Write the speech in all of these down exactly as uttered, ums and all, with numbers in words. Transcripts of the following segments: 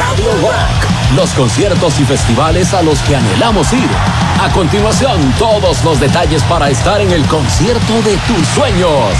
Radio Rock. Los conciertos y festivales a los que anhelamos ir. A continuación, todos los detalles para estar en el concierto de tus sueños.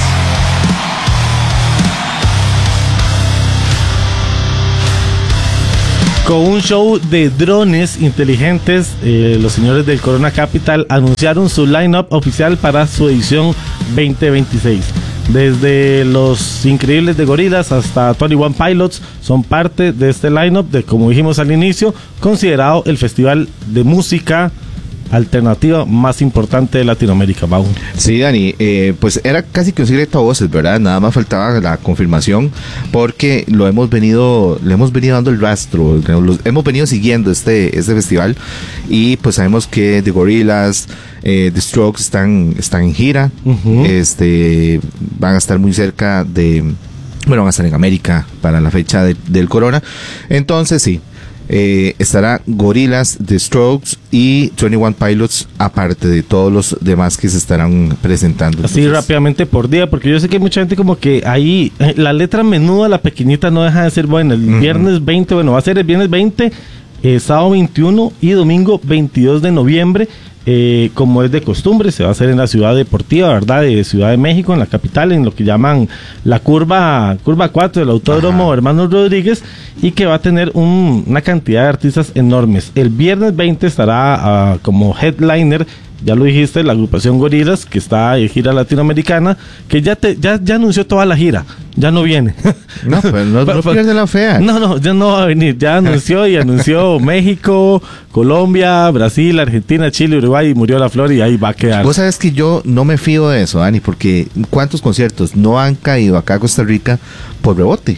Con un show de drones inteligentes, eh, los señores del Corona Capital anunciaron su line-up oficial para su edición veinte veintiséis. Desde los increíbles de Gorillaz hasta veintiuno Pilots son parte de este line-up de, como dijimos al inicio, considerado el festival de música alternativa más importante de Latinoamérica. Mau. Sí, Dani, eh, pues era casi que un secreto a voces, ¿verdad? Nada más faltaba la confirmación, porque lo hemos venido, le hemos venido dando el rastro, lo, hemos venido siguiendo este, este festival, y pues sabemos que The Gorillaz, eh, The Strokes están, están en gira, uh-huh. este, van a estar muy cerca de, bueno, van a estar en América para la fecha de, del Corona, entonces sí. Eh, estará Gorillaz, The Strokes y veintiuno Pilots, aparte de todos los demás que se estarán presentando. Así entonces, rápidamente por día, porque yo sé que hay mucha gente como que ahí, eh, la letra menuda, la pequeñita, no deja de ser buena. El uh-huh. viernes veinte, bueno, va a ser el viernes veinte, eh, sábado veintiuno y domingo veintidós de noviembre. Eh, como es de costumbre, se va a hacer en la ciudad deportiva, ¿verdad? De Ciudad de México, en la capital, en lo que llaman la curva curva cuatro del Autódromo Ajá. Hermanos Rodríguez, y que va a tener un, una cantidad de artistas enormes. El viernes veinte estará uh, como headliner, ya lo dijiste, la agrupación Gorillaz, que está en gira latinoamericana, que ya te ya, ya anunció toda la gira, ya no viene. No, pero no, no pierde la fea. No, no, ya no va a venir, ya anunció y anunció México, Colombia, Brasil, Argentina, Chile, Uruguay, y murió la flor y ahí va a quedar. Vos sabes que yo no me fío de eso, Dani, porque ¿cuántos conciertos no han caído acá a Costa Rica por rebote?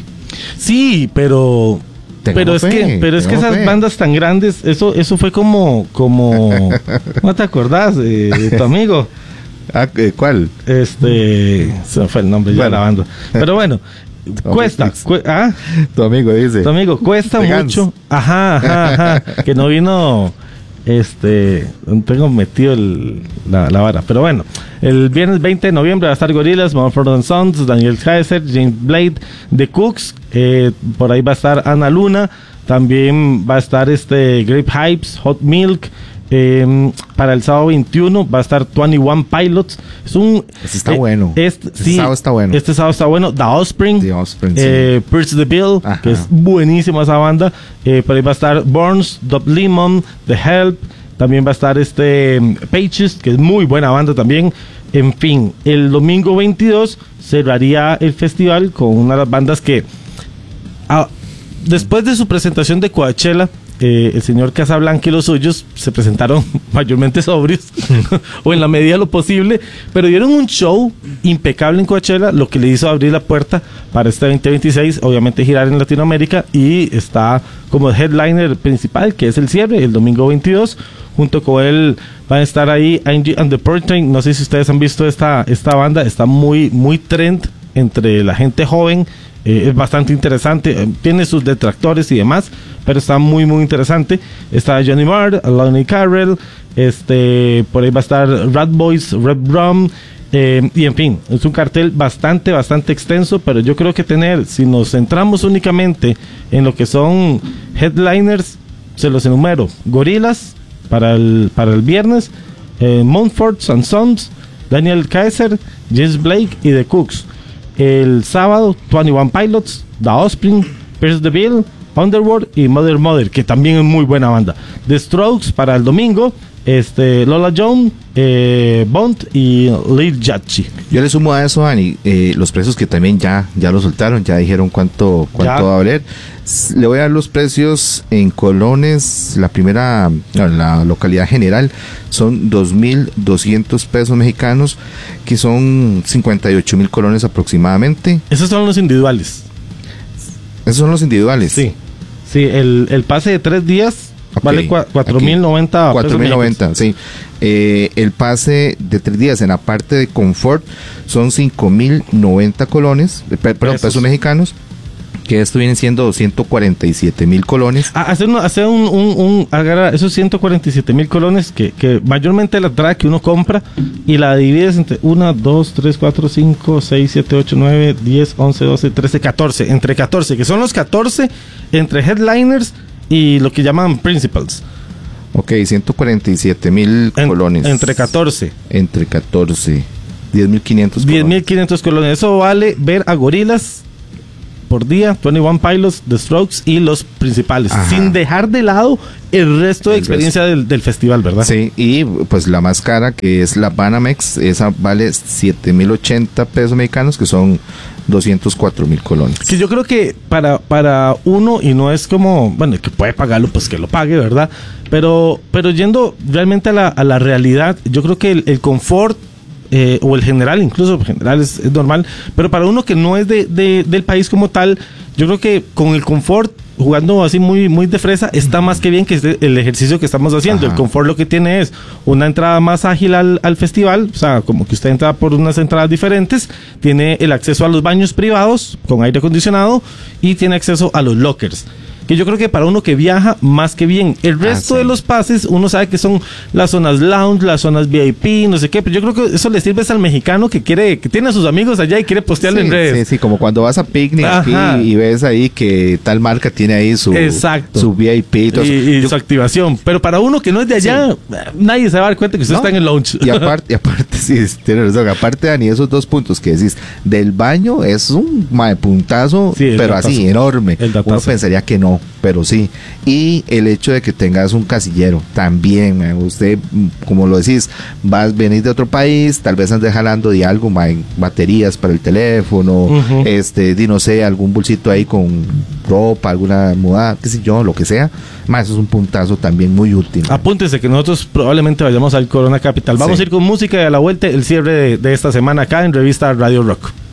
Sí, pero... Tengo pero fe, es que pero es que esas fe. bandas tan grandes, eso eso fue como como ¿no te acordás de, de tu amigo? Ah, ¿cuál? Este, se me fue el nombre bueno. ya de la banda. Pero bueno, cuesta, cu- ¿ah? Tu amigo dice. Tu amigo cuesta The mucho. Guns. Ajá, ajá, ajá, que no vino. Este, tengo metido el, la, la vara, pero bueno, el viernes veinte de noviembre va a estar Gorillaz, Mumford and Sons, Daniel Kaiser, James Blade, The Cooks, eh, por ahí va a estar Ana Luna, también va a estar este Grape Hypes, Hot Milk. Eh, para el sábado veintiuno va a estar veintiuno Pilots. Es un este está eh, bueno. Este, este sí, sábado está bueno. Este sábado está bueno. The Offspring, The Offspring eh, sí. Pierce the Bill, Ajá. que es buenísima esa banda. Eh, por ahí va a estar Burns, Dub Lemon, The Help. También va a estar este Pages, que es muy buena banda también. En fin, el domingo veintidós cerraría el festival con una de las bandas que ah, después de su presentación de Coachella, Eh, el señor Casablanca y los suyos se presentaron mayormente sobrios o en la medida de lo posible, pero dieron un show impecable en Coachella, lo que le hizo abrir la puerta para este veinte veintiséis, obviamente girar en Latinoamérica, y está como headliner principal, que es el cierre, el domingo veintidós. Junto con él van a estar ahí Angie and the Portain. No sé si ustedes han visto esta, esta banda, está muy, muy trend entre la gente joven. Eh, es bastante interesante, eh, tiene sus detractores y demás, pero está muy muy interesante. Está Johnny Marr, Lonnie Carrell, este, por ahí va a estar Rat Boys, Red Rum, eh, y en fin, es un cartel bastante bastante extenso, pero yo creo que tener, si nos centramos únicamente en lo que son headliners, se los enumero: Gorillaz para el, para el viernes, eh, Mumford and Sons, Daniel Kaiser, James Blake y The Cooks. El sábado, veintiuno Pilots, The Offspring, Pierce the Bill, Underworld y Mother Mother, que también es muy buena banda. The Strokes para el domingo, este, Lola Jones, eh, Bond y Lil Yachty. Yo le sumo a eso, Dani, eh, los precios que también ya, ya lo soltaron, ya dijeron cuánto, cuánto ya va a valer. Le voy a dar los precios en colones. La primera, no, la localidad general son dos mil doscientos pesos mexicanos, que son cincuenta y ocho mil colones aproximadamente. Esos son los individuales. Esos son los individuales. Sí, sí, el, el pase de tres días okay. vale cuatro mil noventa pesos. cuatro mil noventa, sí. Eh, el pase de tres días en la parte de confort son cinco mil noventa colones, eh, perdón, pesos. pesos mexicanos. que esto viene siendo ciento cuarenta y siete mil colones. Ah, hacer un, hacer un, un, un agarra esos ciento cuarenta y siete mil colones que, que mayormente la entrada que uno compra y la divides entre uno, dos, tres, cuatro, cinco, seis, siete, ocho, nueve, diez, once, doce, trece, catorce, entre catorce, que son los catorce entre headliners y lo que llaman principals. Ok, ciento cuarenta y siete mil En, colones. Entre catorce. Entre catorce. diez mil quinientos diez mil quinientos colones. Eso vale ver a Gorillaz por día, veintiuno Pilots, The Strokes y los principales. Ajá. Sin dejar de lado el resto de el experiencia del, del festival, ¿verdad? Sí, y pues la más cara, que es la Banamex, esa vale siete mil ochenta pesos mexicanos, que son doscientos cuatro mil colones. Que yo creo que para, para uno, y no es como, bueno, el que puede pagarlo, pues que lo pague, ¿verdad? Pero, pero yendo realmente a la, a la realidad, yo creo que el, el confort, Eh, o el general, incluso el general es, es normal, pero para uno que no es de, de, del país como tal, yo creo que con el confort, jugando así muy, muy de fresa, está más que bien que es el ejercicio que estamos haciendo. Ajá. El confort lo que tiene es una entrada más ágil al, al festival, o sea, como que usted entra por unas entradas diferentes, tiene el acceso a los baños privados con aire acondicionado y tiene acceso a los lockers, que yo creo que para uno que viaja, más que bien. El resto ah, sí. de los pases, uno sabe que son las zonas lounge, las zonas V I P, no sé qué, pero yo creo que eso le sirve al mexicano que quiere, que tiene a sus amigos allá y quiere postearle sí, en redes. Sí, sí, como cuando vas a picnic aquí y ves ahí que tal marca tiene ahí su, Exacto. su V I P y, todo y, y yo, su activación. Pero para uno que no es de allá, sí. nadie se va a dar cuenta que usted no. está en el lounge. Y aparte, y aparte sí, tiene razón, aparte, Dani, esos dos puntos que decís, del baño es un mae, puntazo, sí, pero datazo. Así, enorme. Uno pensaría que no, pero sí. Y el hecho de que tengas un casillero también, man, usted, como lo decís, vas, venís de otro país, tal vez andes jalando de algo, man, baterías para el teléfono, uh-huh. este, di, no sé, algún bolsito ahí con ropa, alguna muda, qué sé yo, lo que sea, man, eso es un puntazo también muy útil. Man. Apúntese que nosotros probablemente vayamos al Corona Capital. Vamos sí. a ir con música y a la vuelta el cierre de, de esta semana acá en Revista Radio Rock.